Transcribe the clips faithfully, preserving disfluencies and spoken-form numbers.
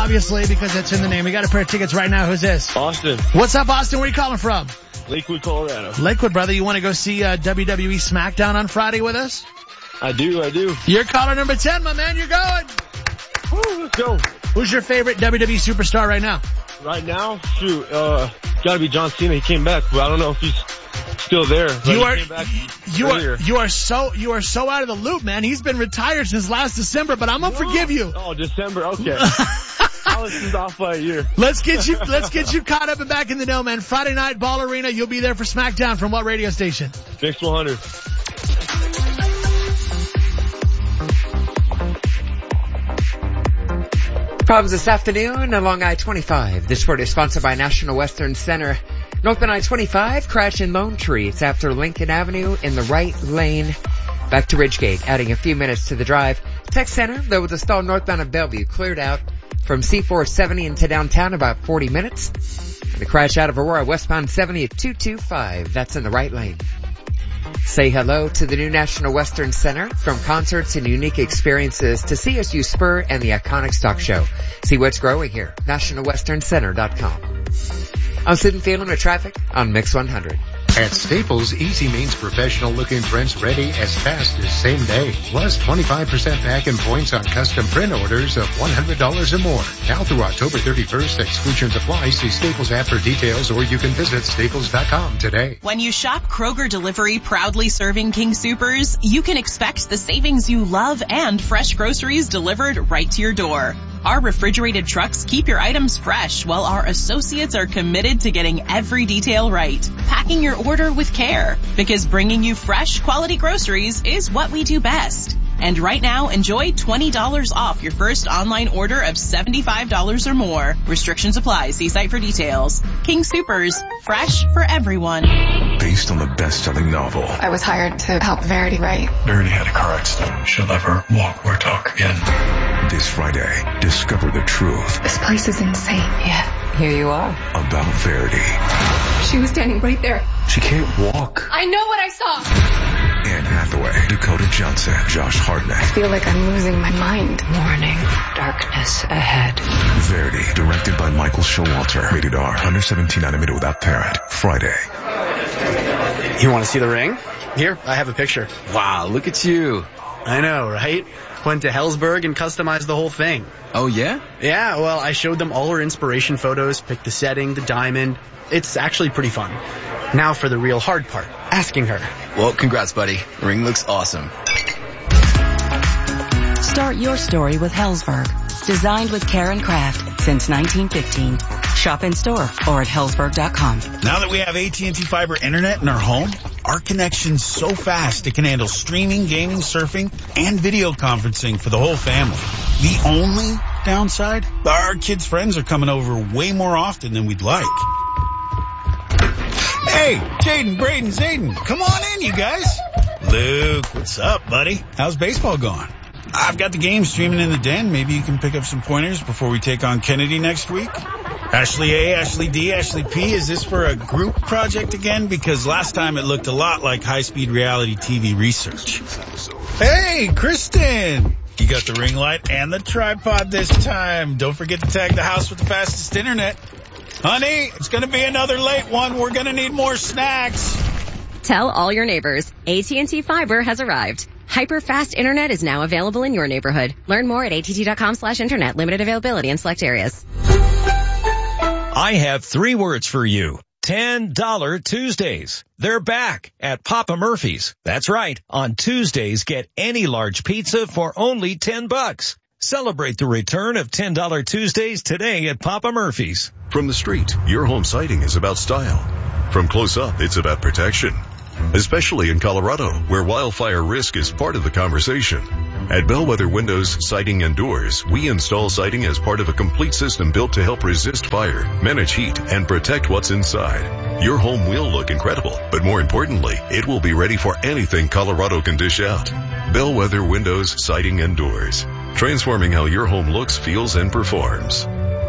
obviously, because it's in the name. We got a pair of tickets right now. Who's this? Austin. What's up, Austin? Where are you calling from? Lakewood, Colorado. Lakewood, brother. You want to go see uh, W W E SmackDown on Friday with us? I do, I do. You're caller number ten, my man. You're going. Woo, let's go. Who's your favorite W W E superstar right now? Right now? Shoot, uh, gotta be John Cena. He came back, but I don't know if he's still there. You are, you are, you are so, you are so out of the loop, man. He's been retired since last December, but I'm gonna no. forgive you. Oh, December, okay. I was off by a year. Let's get you, let's get you caught up and back in the know, man. Friday night, Ball Arena. You'll be there for SmackDown from what radio station? Mix one hundred. Problems this afternoon along I twenty-five. This report is sponsored by National Western Center. Northbound I twenty-five, crash in Lone Tree. It's after Lincoln Avenue in the right lane. Back to Ridgegate, adding a few minutes to the drive. Tech Center, though, with the stall northbound of Bellevue, cleared out from C four seventy into downtown about forty minutes. And the crash out of Aurora westbound seventy at two twenty-five. That's in the right lane. Say hello to the new National Western Center. From concerts and unique experiences to C S U Spur and the iconic stock show. See what's growing here. national western center dot com. I'm sitting feeling with traffic on Mix one hundred. At Staples, easy means professional-looking prints ready as fast as same day. Plus twenty-five percent back in points on custom print orders of one hundred dollars or more. Now through October thirty-first, exclusions apply. See Staples app for details, or you can visit staples dot com today. When you shop Kroger Delivery, proudly serving King Soopers, you can expect the savings you love and fresh groceries delivered right to your door. Our refrigerated trucks keep your items fresh, while our associates are committed to getting every detail right. Packing your order with care, because bringing you fresh, quality groceries is what we do best. And right now, enjoy twenty dollars off your first online order of seventy-five dollars or more. Restrictions apply. See site for details. King Soopers, fresh for everyone. Based on the best-selling novel. I was hired to help Verity write. Verity had a car accident. She'll never walk or talk again. This Friday, discover the truth. This place is insane. Yeah, here you are. About Verity. She was standing right there. She can't walk. I know what I saw. Anne Hathaway, Dakota Johnson, Josh Hartnett. I feel like I'm losing my mind. Warning, darkness ahead. Verity, directed by Michael Showalter. Rated R, under seventeen, not admitted without parent. Friday. You want to see the ring? Here, I have a picture. Wow, look at you. I know, right? Went to Hellsberg and customized the whole thing. Oh, yeah? Yeah, well, I showed them all her inspiration photos, picked the setting, the diamond. It's actually pretty fun. Now for the real hard part, asking her. Well, congrats, buddy. The ring looks awesome. Start your story with Hellsberg. Designed with care and craft since nineteen fifteen. Shop in store or at hellsberg dot com. Now that we have A T and T Fiber Internet in our home, our connection's so fast it can handle streaming, gaming, surfing, and video conferencing for the whole family. The only downside? Our kids' friends are coming over way more often than we'd like. Hey, Jaden, Braden, Zayden, come on in, you guys. Luke, what's up, buddy? How's baseball going? I've got the game streaming in the den. Maybe you can pick up some pointers before we take on Kennedy next week. Ashley A, Ashley D, Ashley P, is this for a group project again? Because last time it looked a lot like high-speed reality T V research. Hey, Kristen! You got the ring light and the tripod this time. Don't forget to tag the house with the fastest internet. Honey, it's going to be another late one. We're going to need more snacks. Tell all your neighbors, A T and T Fiber has arrived. Hyper-fast internet is now available in your neighborhood. Learn more at A T T dot com slash internet. Limited availability in select areas. I have three words for you. ten dollar Tuesdays. They're back at Papa Murphy's. That's right. On Tuesdays, get any large pizza for only ten bucks. Celebrate the return of ten dollar Tuesdays today at Papa Murphy's. From the street, your home siding is about style. From close up, it's about protection. Especially in Colorado, where wildfire risk is part of the conversation. At Bellwether Windows, Siding and Doors, we install siding as part of a complete system built to help resist fire, manage heat, and protect what's inside. Your home will look incredible, but more importantly, it will be ready for anything Colorado can dish out. Bellwether Windows, Siding and Doors. Transforming how your home looks, feels, and performs.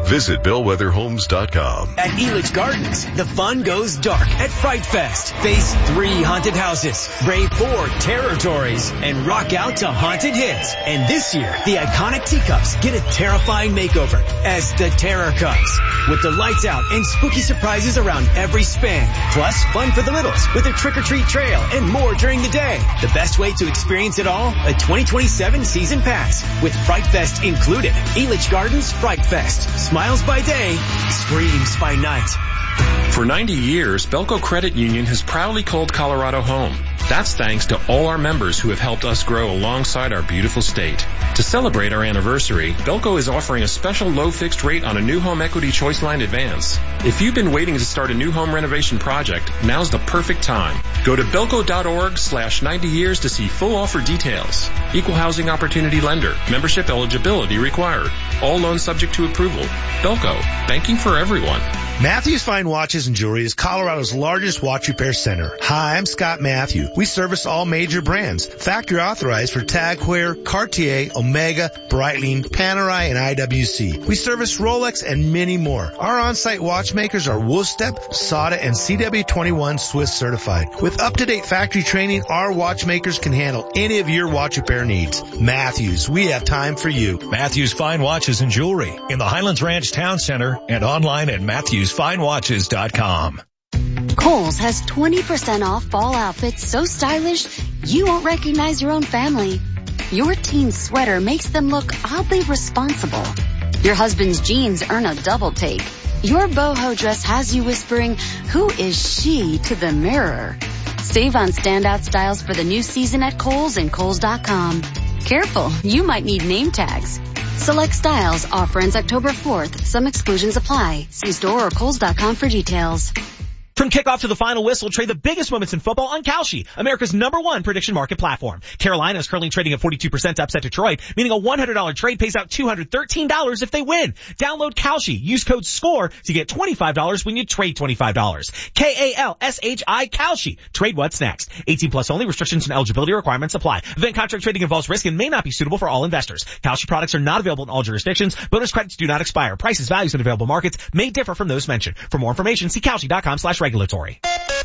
Visit bellwether homes dot com. At Elitch Gardens, the fun goes dark at Fright Fest. Face three haunted houses, brave four territories, and rock out to haunted hits. And this year, the iconic teacups get a terrifying makeover as the terror comes. With the lights out and spooky surprises around every span. Plus, fun for the littles with a trick-or-treat trail and more during the day. The best way to experience it all? A twenty twenty-seven season pass with Fright Fest included. Elitch Gardens Fright Fest. Smiles by day, screams by night. For ninety years, Belco Credit Union has proudly called Colorado home. That's thanks to all our members who have helped us grow alongside our beautiful state. To celebrate our anniversary, Belco is offering a special low fixed rate on a new home equity choice line advance. If you've been waiting to start a new home renovation project, now's the perfect time. Go to belco.org slash 90 years to see full offer details. Equal housing opportunity lender. Membership eligibility required. All loans subject to approval. Belco. Banking for everyone. Matthews Fine Watches and Jewelry is Colorado's largest watch repair center. Hi, I'm Scott Matthew. We service all major brands. Factory authorized for Tag Heuer, Cartier, Omega, Breitling, Panerai, and I W C. We service Rolex and many more. Our on-site watchmakers are Wolfstep, S A D A, and C W twenty-one Swiss certified. With up-to-date factory training, our watchmakers can handle any of your watch repair needs. Matthews, we have time for you. Matthews Fine Watches and Jewelry in the Highlands Ranch Town Center and online at matthews fine watches dot com. Kohl's has twenty percent off fall outfits so stylish you won't recognize your own family. Your teen's sweater makes them look oddly responsible. Your husband's jeans earn a double take. Your boho dress has you whispering, "Who is she?" to the mirror. Save on standout styles for the new season at Kohl's and Kohl's dot com. Careful, you might need name tags. Select styles. Offer ends October fourth. Some exclusions apply. See store or Kohl's dot com for details. From kickoff to the final whistle, trade the biggest moments in football on Kalshi, America's number one prediction market platform. Carolina is currently trading at forty-two percent to upset Detroit, meaning a one hundred dollars trade pays out two hundred thirteen dollars if they win. Download Kalshi. Use code SCORE to get twenty-five dollars when you trade twenty-five dollars. K A L S H I Kalshi. Trade what's next. eighteen plus only. Restrictions and eligibility requirements apply. Event contract trading involves risk and may not be suitable for all investors. Kalshi products are not available in all jurisdictions. Bonus credits do not expire. Prices, values, and available markets may differ from those mentioned. For more information, see Kalshi dot com slash regulatory.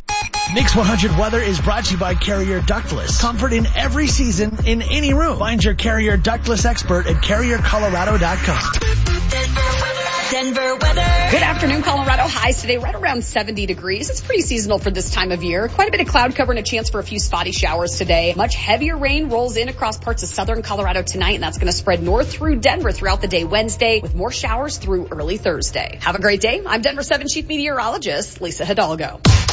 Mix one hundred Weather is brought to you by Carrier Ductless. Comfort in every season, in any room. Find your Carrier Ductless expert at carrier colorado dot com. Denver weather. Good afternoon, Colorado. Highs today right around seventy degrees. It's pretty seasonal for this time of year. Quite a bit of cloud cover and a chance for a few spotty showers today. Much heavier rain rolls in across parts of southern Colorado tonight, and that's going to spread north through Denver throughout the day Wednesday, with more showers through early Thursday. Have a great day. I'm Denver seven Chief Meteorologist Lisa Hidalgo.